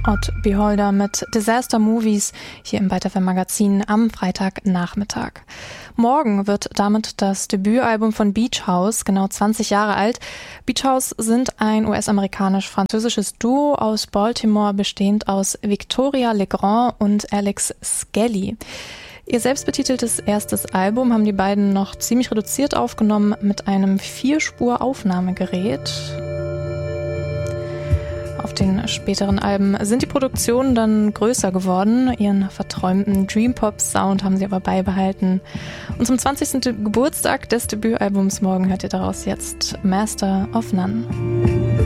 Odd Beholder mit Disaster Movies hier im Byte FM Magazin am Freitagnachmittag. Morgen wird damit das Debütalbum von Beach House genau 20 Jahre alt. Beach House sind ein US-amerikanisch-französisches Duo aus Baltimore, bestehend aus Victoria Legrand und Alex Skelly. Ihr selbstbetiteltes erstes Album haben die beiden noch ziemlich reduziert aufgenommen mit einem 4-Spur-Aufnahmegerät. Auf den späteren Alben sind die Produktionen dann größer geworden. Ihren verträumten Dream-Pop-Sound haben sie aber beibehalten. Und zum 20. Geburtstag des Debütalbums morgen hört ihr daraus jetzt Master of None.